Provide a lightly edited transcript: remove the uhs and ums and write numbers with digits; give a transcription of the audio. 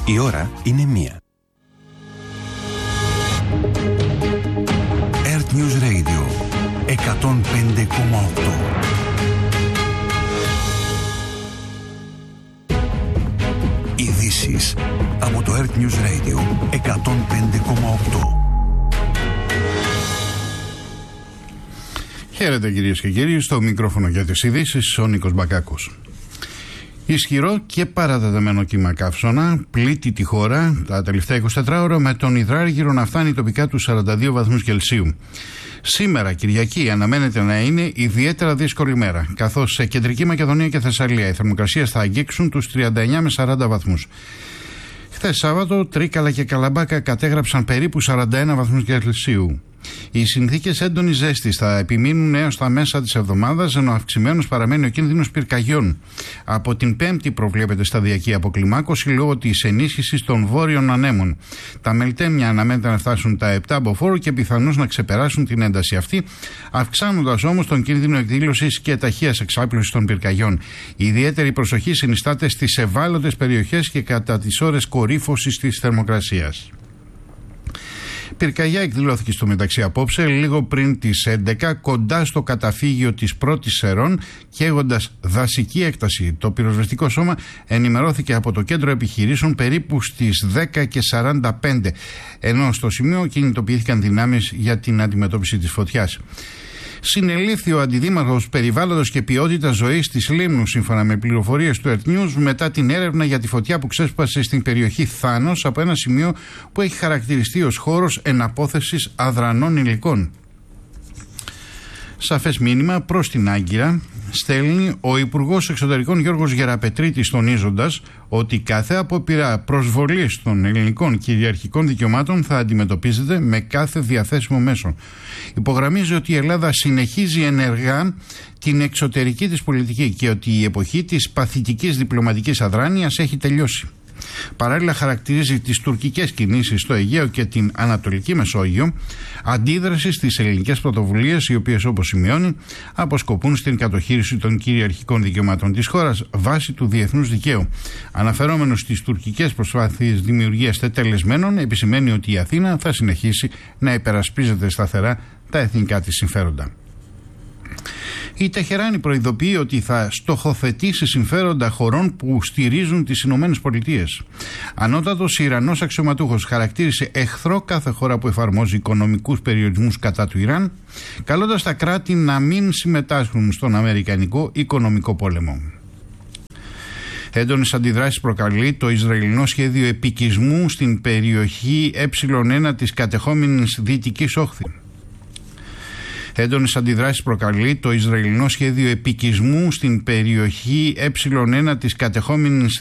Η ώρα είναι 1. Earth News Radio 105,8. Ειδήσεις από το Earth News Radio 105,8. Χαίρετε κυρίες και κύριοι, στο μικρόφωνο για τις ειδήσεις ο Νίκος Μπακάκος. Ισχυρό και παρατεταμένο κύμα καύσωνα πλήττει τη χώρα τα τελευταία 24 ώρα, με τον υδράργυρο να φτάνει τοπικά τους 42 βαθμούς Κελσίου. Σήμερα, Κυριακή, αναμένεται να είναι ιδιαίτερα δύσκολη μέρα, καθώς σε Κεντρική Μακεδονία και Θεσσαλία οι θερμοκρασίες θα αγγίξουν τους 39 με 40 βαθμούς. Χθες Σάββατο, Τρίκαλα και Καλαμπάκα κατέγραψαν περίπου 41 βαθμούς Κελσίου. Οι συνθήκες έντονης ζέστης θα επιμείνουν έως τα μέσα της εβδομάδας, ενώ αυξημένος παραμένει ο κίνδυνος πυρκαγιών. Από την Πέμπτη προβλέπεται σταδιακή αποκλιμάκωση λόγω της ενίσχυσης των βόρειων ανέμων. Τα μελτέμια αναμένεται να φτάσουν τα 7 μποφόρ και πιθανώς να ξεπεράσουν την ένταση αυτή, αυξάνοντας όμως τον κίνδυνο εκδήλωσης και ταχείας εξάπλωσης των πυρκαγιών. Η ιδιαίτερη προσοχή συνιστάται στις ευάλωτες περιοχές και κατά τις ώρες κορύφωσης της θερμοκρασίας. Πυρκαγιά εκδηλώθηκε στο μεταξύ απόψε, λίγο πριν τις 11, κοντά στο καταφύγιο της Πρώτης Σερών, καίγοντας δασική έκταση. Το πυροσβεστικό σώμα ενημερώθηκε από το κέντρο επιχειρήσεων περίπου στις 10:45, ενώ στο σημείο κινητοποιήθηκαν δυνάμεις για την αντιμετώπιση της φωτιάς. Συνελήφθη ο Αντιδήμαρχος Περιβάλλοντος και Ποιότητας Ζωής της Λίμνου, σύμφωνα με πληροφορίες του Earth News, μετά την έρευνα για τη φωτιά που ξέσπασε στην περιοχή Θάνος από ένα σημείο που έχει χαρακτηριστεί ως χώρος εναπόθεσης αδρανών υλικών. Σαφές μήνυμα προς την Άγκυρα στέλνει ο Υπουργός Εξωτερικών Γιώργος Γεραπετρίτης, τονίζοντας ότι κάθε απόπειρα προσβολής των ελληνικών κυριαρχικών δικαιωμάτων θα αντιμετωπίζεται με κάθε διαθέσιμο μέσο. Υπογραμμίζει ότι η Ελλάδα συνεχίζει ενεργά την εξωτερική της πολιτική και ότι η εποχή της παθητικής διπλωματικής αδράνειας έχει τελειώσει. Παράλληλα, χαρακτηρίζει τις τουρκικές κινήσεις στο Αιγαίο και την Ανατολική Μεσόγειο αντίδραση στις ελληνικές πρωτοβουλίες, οι οποίες, όπως σημειώνει, αποσκοπούν στην κατοχήρωση των κυριαρχικών δικαιωμάτων της χώρας βάσει του διεθνούς δικαίου. Αναφερόμενος στις τουρκικές προσπάθειες δημιουργίας τετελεσμένων, επισημαίνει ότι η Αθήνα θα συνεχίσει να υπερασπίζεται σταθερά τα εθνικά της συμφέροντα. Η Τεχεράνη προειδοποιεί ότι θα στοχοθετήσει συμφέροντα χωρών που στηρίζουν τις Ηνωμένες Πολιτείες. Ανώτατος Ιρανός αξιωματούχος χαρακτήρισε εχθρό κάθε χώρα που εφαρμόζει οικονομικούς περιορισμούς κατά του Ιράν, καλώντας τα κράτη να μην συμμετάσχουν στον αμερικανικό οικονομικό πόλεμο. Έντονες αντιδράσεις προκαλεί το Ισραηλινό σχέδιο επικισμού στην περιοχή Ε1 της κατεχόμενης Δυτικής Όχθη. Έντονες αντιδράσεις προκαλεί το Ισραηλινό σχέδιο επικισμού στην περιοχή Ε1 της κατεχόμενης